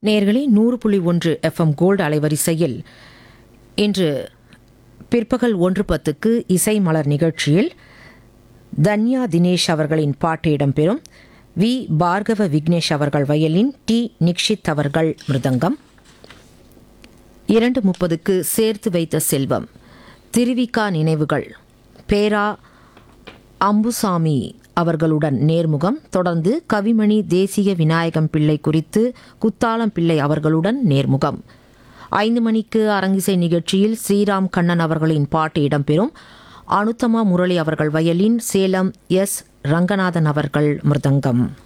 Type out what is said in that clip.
நேயர்களே 100.1 FM gold அலைவரிசையில் இன்று பிற்பகல் 1:10க்கு இசை மலர் நிகழ்ச்சியில் தன்யா தினேஷ் அவர்களின் பாட்டு இடம்பெறும். வி பார்கவ விக்னேஷ் அவர்கள் வயலின், டி நிக்ஷித் அவர்கள் மிருதங்கம். 2:30க்கு சேர்த்து வைத்த செல்வம், திருவிக்கா நினைவுகள், பேரா அம்புசாமி அவர்களுடன் நேர்முகம். தொடர்ந்து கவிமணி தேசிய விநாயகம் பிள்ளை குறித்து குத்தாலம் பிள்ளை அவர்களுடன் நேர்முகம். 5 மணிக்கு அரங்கிசை நிகழ்ச்சியில் ஸ்ரீராம் கண்ணன் அவர்களின் பாட்டு இடம்பெறும். அனுத்தமா முரளி அவர்கள் வயலின், சேலம் எஸ் ரங்கநாதன் அவர்கள் மிருதங்கம்.